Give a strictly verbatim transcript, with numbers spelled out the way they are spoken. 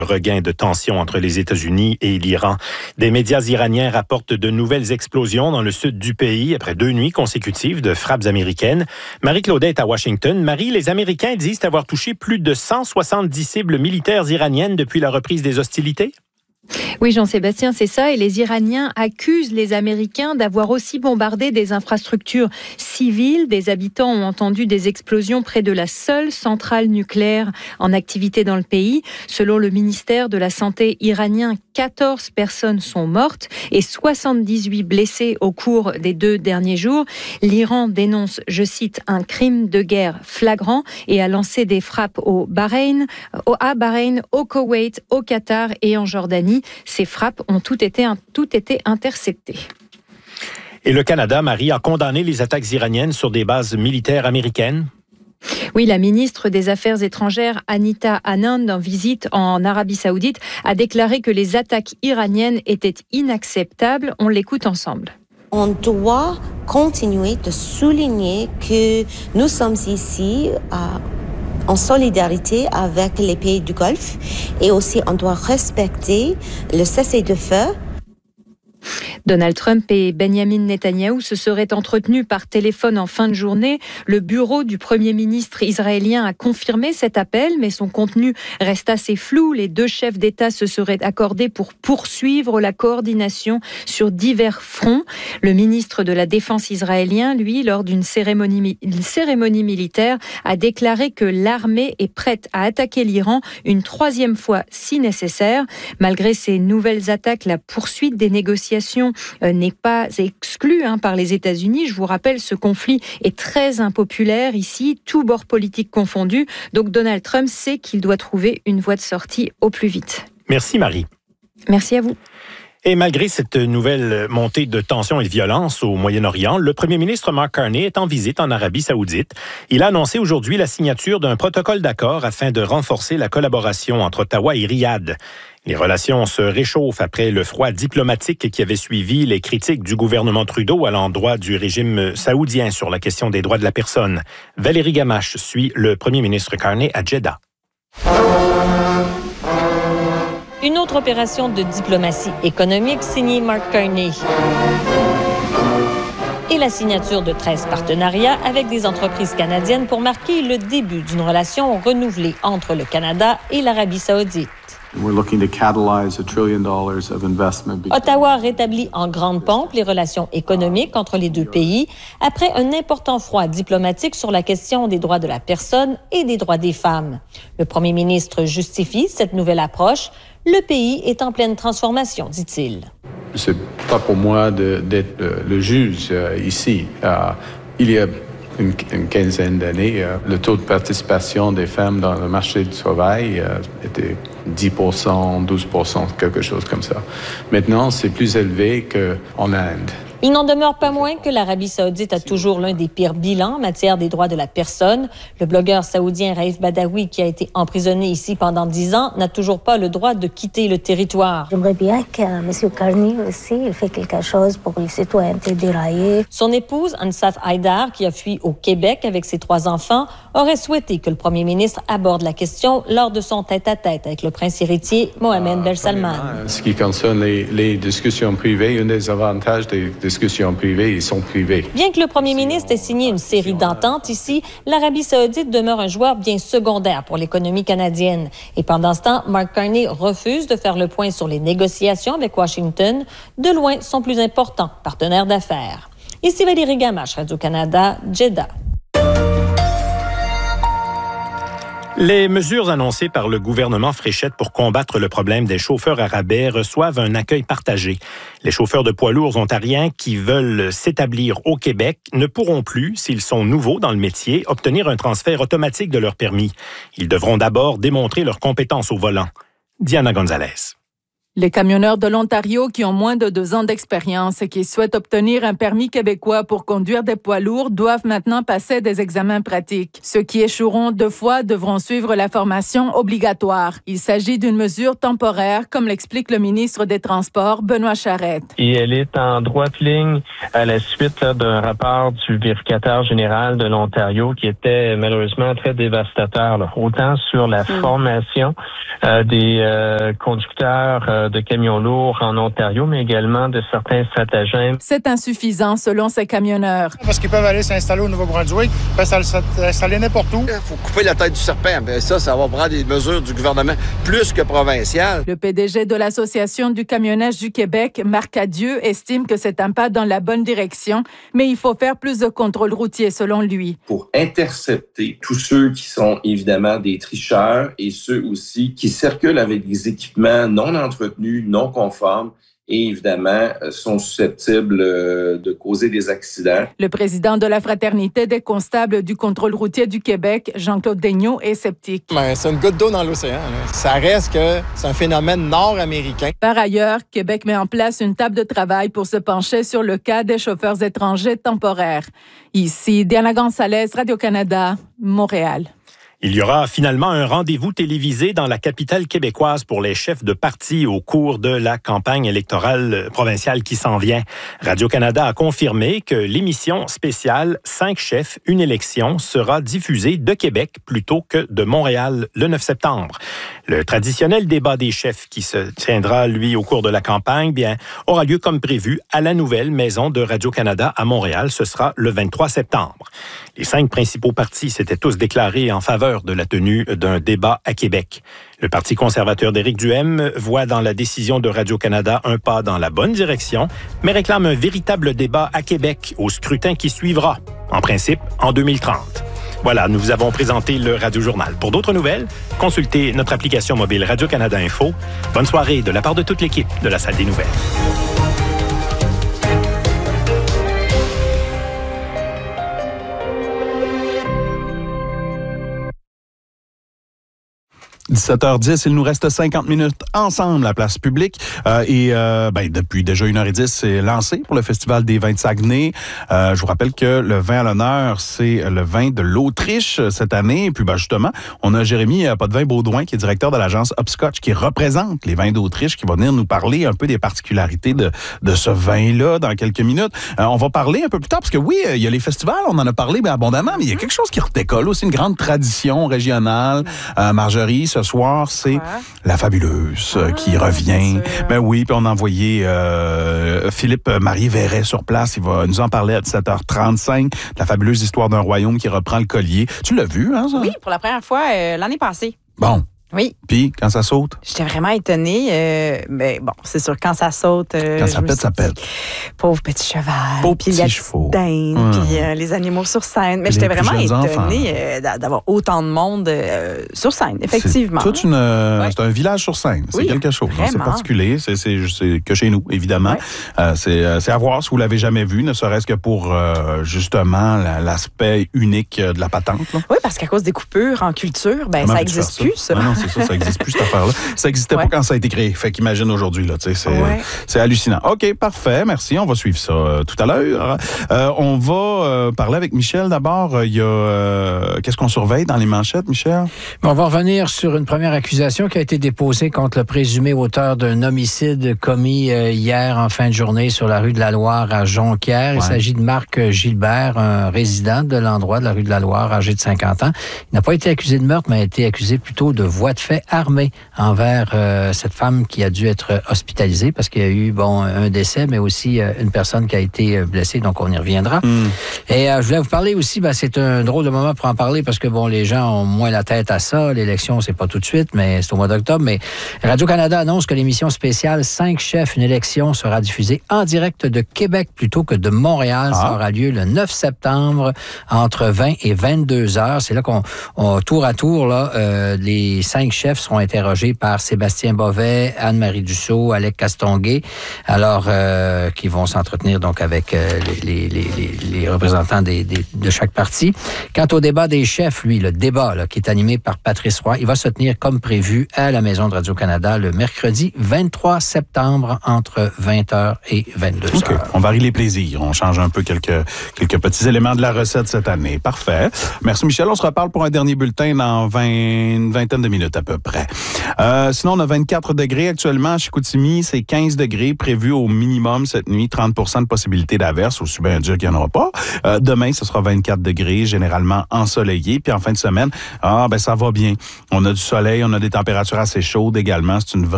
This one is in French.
Regain de tension entre les États-Unis et l'Iran. Des médias iraniens rapportent de nouvelles explosions dans le sud du pays après deux nuits consécutives de frappes américaines. Marie-Claude est à Washington. Marie, les Américains disent avoir touché plus de cent soixante-dix cibles militaires iraniennes depuis la reprise des hostilités? Oui, Jean-Sébastien, c'est ça. Et les Iraniens accusent les Américains d'avoir aussi bombardé des infrastructures civiles. Des habitants ont entendu des explosions près de la seule centrale nucléaire en activité dans le pays. Selon le ministère de la Santé iranien, quatorze personnes sont mortes et soixante-dix-huit blessées au cours des deux derniers jours. L'Iran dénonce, je cite, un crime de guerre flagrant et a lancé des frappes au Bahreïn, au, à Bahreïn, au Koweït, au Qatar et en Jordanie. Ces frappes ont toutes été, toutes été interceptées. Et le Canada, Marie, a condamné les attaques iraniennes sur des bases militaires américaines? Oui, la ministre des Affaires étrangères, Anita Anand, en visite en Arabie Saoudite, a déclaré que les attaques iraniennes étaient inacceptables. On l'écoute ensemble. On doit continuer de souligner que nous sommes ici à en solidarité avec les pays du Golfe et aussi on doit respecter le cessez-le-feu. Donald Trump et Benjamin Netanyahou se seraient entretenus par téléphone en fin de journée. Le bureau du Premier ministre israélien a confirmé cet appel, mais son contenu reste assez flou. Les deux chefs d'État se seraient accordés pour poursuivre la coordination sur divers fronts. Le ministre de la Défense israélien, lui, lors d'une cérémonie, une cérémonie militaire, a déclaré que l'armée est prête à attaquer l'Iran une troisième fois si nécessaire. Malgré ces nouvelles attaques, la poursuite des négociations n'est pas exclue hein, par les États-Unis. Je vous rappelle, ce conflit est très impopulaire ici, tous bords politiques confondus. Donc Donald Trump sait qu'il doit trouver une voie de sortie au plus vite. Merci Marie. Merci à vous. Et malgré cette nouvelle montée de tensions et de violence au Moyen-Orient, le premier ministre Mark Carney est en visite en Arabie Saoudite. Il a annoncé aujourd'hui la signature d'un protocole d'accord afin de renforcer la collaboration entre Ottawa et Riyad. Les relations se réchauffent après le froid diplomatique qui avait suivi les critiques du gouvernement Trudeau à l'endroit du régime saoudien sur la question des droits de la personne. Valérie Gamache suit le premier ministre Carney à Jeddah. Une autre opération de diplomatie économique signée Mark Carney. Et la signature de treize partenariats avec des entreprises canadiennes pour marquer le début d'une relation renouvelée entre le Canada et l'Arabie saoudite. Ottawa rétablit en grande pompe les relations économiques entre les deux pays après un important froid diplomatique sur la question des droits de la personne et des droits des femmes. Le premier ministre justifie cette nouvelle approche. Le pays est en pleine transformation, dit-il. C'est pas pour moi de, d'être le, le juge euh, ici. Euh, il y a une, une quinzaine d'années, euh, le taux de participation des femmes dans le marché du travail euh, était dix pour cent, douze pour cent, quelque chose comme ça. Maintenant, c'est plus élevé qu'en Inde. Il n'en demeure pas moins que l'Arabie saoudite a toujours l'un des pires bilans en matière des droits de la personne. Le blogueur saoudien Raif Badawi, qui a été emprisonné ici pendant dix ans, n'a toujours pas le droit de quitter le territoire. J'aimerais bien que M. Carney aussi il fait quelque chose pour les citoyennetés déraillées. Son épouse, Ansaf Haïdar, qui a fui au Québec avec ses trois enfants, aurait souhaité que le premier ministre aborde la question lors de son tête-à-tête avec le prince héritier Mohammed Ah, Ben Salman. Ce qui concerne les, les discussions privées, un des avantages des discussions privées, ils sont privés. Bien que le premier ministre ait signé une série d'ententes ici, l'Arabie saoudite demeure un joueur bien secondaire pour l'économie canadienne. Et pendant ce temps, Mark Carney refuse de faire le point sur les négociations avec Washington, de loin son plus important partenaire d'affaires. Ici Valérie Gamache, Radio-Canada, Jeddah. Les mesures annoncées par le gouvernement Fréchette pour combattre le problème des chauffeurs à rabais reçoivent un accueil partagé. Les chauffeurs de poids lourds ontariens qui veulent s'établir au Québec ne pourront plus, s'ils sont nouveaux dans le métier, obtenir un transfert automatique de leur permis. Ils devront d'abord démontrer leurs compétences au volant. Diana Gonzalez. Les camionneurs de l'Ontario qui ont moins de deux ans d'expérience et qui souhaitent obtenir un permis québécois pour conduire des poids lourds doivent maintenant passer des examens pratiques. Ceux qui échoueront deux fois devront suivre la formation obligatoire. Il s'agit d'une mesure temporaire, comme l'explique le ministre des Transports, Benoît Charette. Et elle est en droite ligne à la suite là, d'un rapport du vérificateur général de l'Ontario qui était malheureusement très dévastateur, là. Autant sur la mmh. formation euh, des euh, conducteurs euh, de camions lourds en Ontario, mais également de certains stratagèmes. C'est insuffisant selon ces camionneurs. Parce qu'ils peuvent aller s'installer au Nouveau-Brunswick, s'installer n'importe où. Il faut couper la tête du serpent. Mais ça, ça va prendre des mesures du gouvernement plus que provinciales. Le P D G de l'Association du camionnage du Québec, Marc Adieu, estime que c'est un pas dans la bonne direction, mais il faut faire plus de contrôles routiers selon lui. Pour intercepter tous ceux qui sont évidemment des tricheurs et ceux aussi qui circulent avec des équipements non entretenus, non conformes et évidemment sont susceptibles de causer des accidents. Le président de la Fraternité des constables du contrôle routier du Québec, Jean-Claude Daigneault, est sceptique. Ben, c'est une goutte d'eau dans l'océan. Là. Ça reste que c'est un phénomène nord-américain. Par ailleurs, Québec met en place une table de travail pour se pencher sur le cas des chauffeurs étrangers temporaires. Ici, Diana Gonzalez, Radio-Canada, Montréal. Il y aura finalement un rendez-vous télévisé dans la capitale québécoise pour les chefs de parti au cours de la campagne électorale provinciale qui s'en vient. Radio-Canada a confirmé que l'émission spéciale Cinq chefs, une élection sera diffusée de Québec plutôt que de Montréal le neuf septembre. Le traditionnel débat des chefs qui se tiendra, lui, au cours de la campagne, bien, aura lieu comme prévu à la nouvelle maison de Radio-Canada à Montréal. Ce sera le vingt-trois septembre. Les cinq principaux partis s'étaient tous déclarés en faveur de la tenue d'un débat à Québec. Le Parti conservateur d'Éric Duhaime voit dans la décision de Radio-Canada un pas dans la bonne direction, mais réclame un véritable débat à Québec au scrutin qui suivra, en principe en deux mille trente. Voilà, nous vous avons présenté le Radio-Journal. Pour d'autres nouvelles, consultez notre application mobile Radio-Canada Info. Bonne soirée de la part de toute l'équipe de la Salle des Nouvelles. dix-sept heures dix, il nous reste cinquante minutes ensemble à Place Publique. Euh, et euh, ben, depuis déjà une heure dix, c'est lancé pour le Festival des vins de Saguenay. Euh, je vous rappelle que le vin à l'honneur, c'est le vin de l'Autriche cette année. Et puis ben, justement, on a Jérémy Potvin-Baudouin, qui est directeur de l'agence Upscotch, qui représente les vins d'Autriche, qui va venir nous parler un peu des particularités de, de ce vin-là dans quelques minutes. Euh, on va parler un peu plus tard, parce que oui, il y a les festivals, on en a parlé bien abondamment, mais il y a quelque chose qui redécolle aussi, une grande tradition régionale. Euh, Marjorie, ce soir, c'est ouais. La Fabuleuse ah, qui revient. Ben oui, puis on a envoyé euh, Philippe-Marie Verret sur place. Il va nous en parler à dix-sept heures trente-cinq. La Fabuleuse histoire d'un royaume qui reprend le collier. Tu l'as vu, hein, ça? Oui, pour la première fois euh, l'année passée. Bon. Oui. Puis, quand ça saute? J'étais vraiment étonnée. Euh, mais bon, c'est sûr, quand ça saute... Euh, quand ça pète, ça pète. Pauvre petit cheval. Pauvre puis petit chevaux. Puis hum. euh, les animaux sur scène. Mais j'étais vraiment étonnée euh, d'avoir autant de monde euh, sur scène, effectivement. C'est, toute une, ouais. c'est un village sur scène. C'est oui, quelque chose. Hein, c'est particulier. C'est, c'est, c'est que chez nous, évidemment. Ouais. Euh, c'est, c'est à voir si vous ne l'avez jamais vu, ne serait-ce que pour, euh, justement, la, l'aspect unique de la patente. Là. Oui, parce qu'à cause des coupures en culture, ben, ça n'existe plus, ça. Ouais, non, c'est ça, ça n'existe plus, cette affaire-là. Ça n'existait ouais. pas quand ça a été créé. Fait qu'imagine aujourd'hui, là, tu sais, c'est, ouais. c'est hallucinant. OK, parfait, merci. On va suivre ça euh, tout à l'heure. Euh, on va euh, parler avec Michel d'abord. Il y a... Euh, qu'est-ce qu'on surveille dans les manchettes, Michel? On va revenir sur une première accusation qui a été déposée contre le présumé auteur d'un homicide commis euh, hier en fin de journée sur la rue de la Loire à Jonquière. Ouais. Il s'agit de Marc Gilbert, un résident de l'endroit de la rue de la Loire, âgé de cinquante ans. Il n'a pas été accusé de meurtre, mais a été accusé plutôt de voie de fait armée envers euh, cette femme qui a dû être hospitalisée parce qu'il y a eu bon un décès, mais aussi euh, une personne qui a été blessée, donc on y reviendra. Mm. Et euh, je voulais vous parler aussi, ben, c'est un drôle de moment pour en parler parce que bon, les gens ont moins la tête à ça. L'élection, c'est pas tout de suite, mais c'est au mois d'octobre. Mais Radio-Canada annonce que l'émission spéciale Cinq chefs, une élection sera diffusée en direct de Québec plutôt que de Montréal. Ah. Ça aura lieu le neuf septembre entre vingt et vingt-deux heures. C'est là qu'on on, tour à tour là, euh, les cinq cinq chefs seront interrogés par Sébastien Bovet, Anne-Marie Dussault, Alec Castonguay, alors euh, qui vont s'entretenir donc avec euh, les, les, les, les représentants des, des, de chaque parti. Quant au débat des chefs, lui, le débat là, qui est animé par Patrice Roy, il va se tenir comme prévu à la Maison de Radio-Canada le mercredi vingt-trois septembre entre vingt heures et vingt-deux heures. Okay. On varie les plaisirs. On change un peu quelques, quelques petits éléments de la recette cette année. Parfait. Merci Michel. On se reparle pour un dernier bulletin dans vingt, une vingtaine de minutes à peu près. Euh, sinon, on a vingt-quatre degrés actuellement à Chicoutimi. C'est quinze degrés prévus au minimum cette nuit. trente pour cent de possibilité d'averse. Aussi bien dire qu'il n'y en aura pas. Euh, demain, ce sera vingt-quatre degrés, généralement ensoleillé. Puis en fin de semaine, ah ben ça va bien. On a du soleil, on a des températures assez chaudes également. C'est une